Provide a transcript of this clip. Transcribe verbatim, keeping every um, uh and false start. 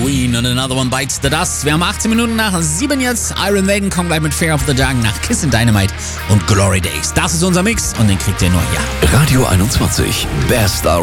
Queen und Another One Bites the Dust. Wir haben achtzehn Minuten nach sieben jetzt. Iron Maiden kommt gleich mit Fear of the Dark nach Kiss and Dynamite und Glory Days. Das ist unser Mix und den kriegt ihr nur hier. Radio einundzwanzig, Best R